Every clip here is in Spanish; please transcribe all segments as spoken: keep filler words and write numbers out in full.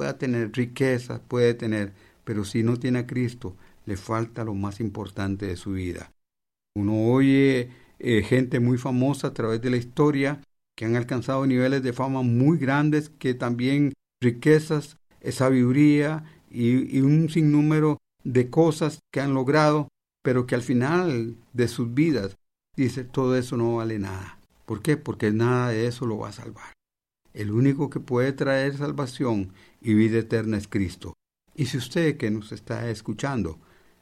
pueda tener riquezas, puede tener, pero si no tiene a Cristo, le falta lo más importante de su vida. Uno oye eh, gente muy famosa a través de la historia que han alcanzado niveles de fama muy grandes, que también riquezas, sabiduría y, y un sinnúmero de cosas que han logrado, pero que al final de sus vidas, dice, todo eso no vale nada. ¿Por qué? Porque nada de eso lo va a salvar. El único que puede traer salvación y vida eterna es Cristo. Y si usted que nos está escuchando,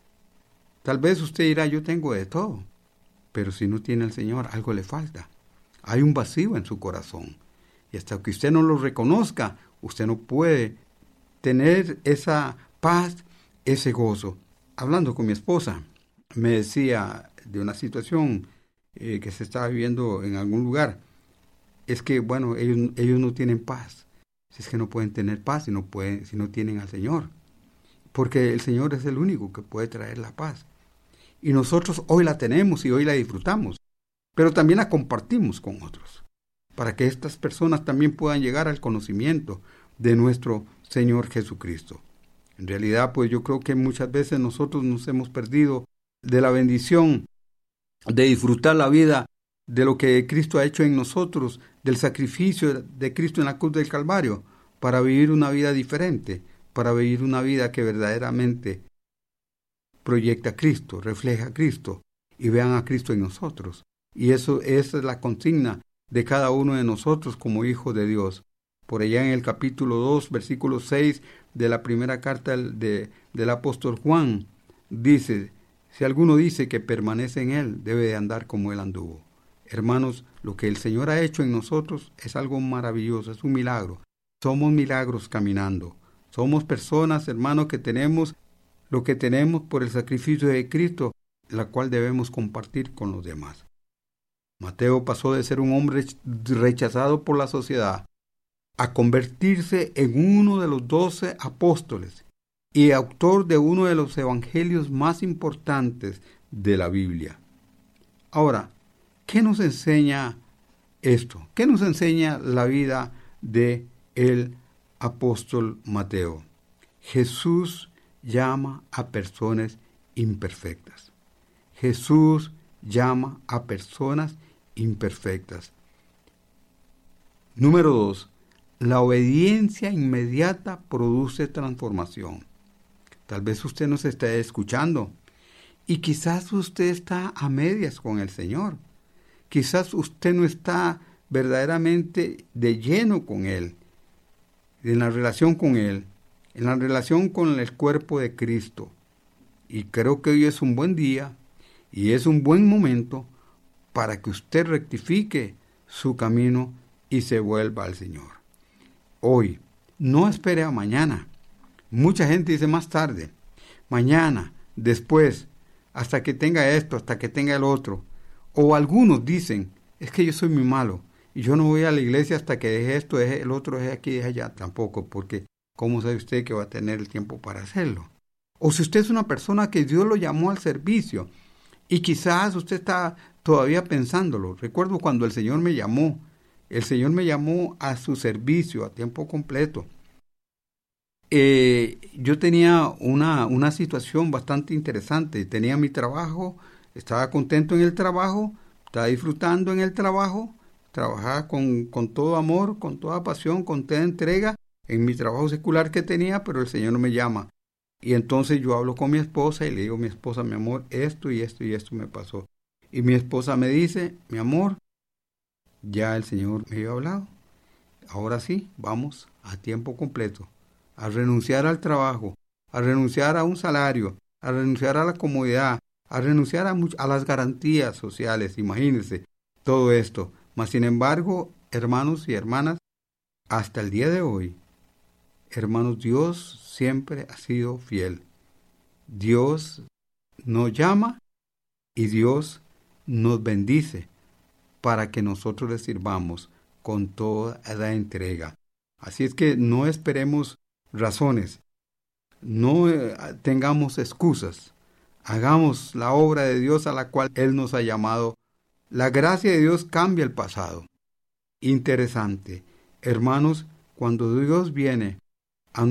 tal vez usted dirá, yo tengo de todo, pero si no tiene al Señor, algo le falta. Hay un vacío en su corazón. Y hasta que usted no lo reconozca, usted no puede tener esa paz, ese gozo. Hablando con mi esposa, me decía de una situación eh, que se estaba viviendo en algún lugar. Es que, bueno, ellos, ellos no tienen paz. Es que no pueden tener paz si no, pueden, si no tienen al Señor. Porque el Señor es el único que puede traer la paz. Y nosotros hoy la tenemos y hoy la disfrutamos. Pero también la compartimos con otros. Para que estas personas también puedan llegar al conocimiento de nuestro Señor Jesucristo. En realidad, pues yo creo que muchas veces nosotros nos hemos perdido de la bendición de disfrutar la vida, de lo que Cristo ha hecho en nosotros, del sacrificio de Cristo en la cruz del Calvario, para vivir una vida diferente, para vivir una vida que verdaderamente proyecta a Cristo, refleja a Cristo, y vean a Cristo en nosotros. Y eso, esa es la consigna de cada uno de nosotros como hijos de Dios. Por allá en el capítulo dos, versículo seis de la primera carta de, del apóstol Juan, dice, si alguno dice que permanece en él, debe de andar como él anduvo. Hermanos, lo que el Señor ha hecho en nosotros es algo maravilloso, es un milagro. Somos milagros caminando. Somos personas, hermanos, que tenemos lo que tenemos por el sacrificio de Cristo, la cual debemos compartir con los demás. Mateo pasó de ser un hombre rechazado por la sociedad a convertirse en uno de los doce apóstoles y autor de uno de los evangelios más importantes de la Biblia. Ahora, ¿qué nos enseña esto? ¿Qué nos enseña la vida de el apóstol Mateo? Jesús llama a personas imperfectas. Jesús llama a personas imperfectas. Número dos, la obediencia inmediata produce transformación. Tal vez usted nos esté escuchando y quizás usted está a medias con el Señor. Quizás usted no está verdaderamente de lleno con Él, en la relación con Él, en la relación con el cuerpo de Cristo. Y creo que hoy es un buen día y es un buen momento para que usted rectifique su camino y se vuelva al Señor. Hoy, no espere a mañana. Mucha gente dice más tarde, mañana, después, hasta que tenga esto, hasta que tenga el otro. O algunos dicen, es que yo soy muy malo y yo no voy a la iglesia hasta que deje esto, deje el otro, deje aquí, deje allá. Tampoco, porque ¿cómo sabe usted que va a tener el tiempo para hacerlo? O si usted es una persona que Dios lo llamó al servicio y quizás usted está todavía pensándolo. Recuerdo cuando el Señor me llamó, el Señor me llamó a su servicio a tiempo completo. Eh, yo tenía una, una situación bastante interesante. Tenía mi trabajo, estaba contento en el trabajo, estaba disfrutando en el trabajo, trabajaba con, con todo amor, con toda pasión, con toda entrega en mi trabajo secular que tenía, pero el Señor no me llama. Y entonces yo hablo con mi esposa y le digo, mi esposa, mi amor, esto y esto y esto me pasó. Y mi esposa me dice, mi amor, ya el Señor me había hablado. Ahora sí, vamos a tiempo completo, a renunciar al trabajo, a renunciar a un salario, a renunciar a la comodidad, a renunciar a, much- a las garantías sociales. Imagínense todo esto. Mas, sin embargo, hermanos y hermanas, hasta el día de hoy, hermanos, Dios siempre ha sido fiel. Dios nos llama y Dios nos bendice para que nosotros le sirvamos con toda la entrega. Así es que no esperemos razones, no eh, tengamos excusas, hagamos la obra de Dios a la cual Él nos ha llamado. La gracia de Dios cambia el pasado. Interesante. Hermanos, cuando Dios viene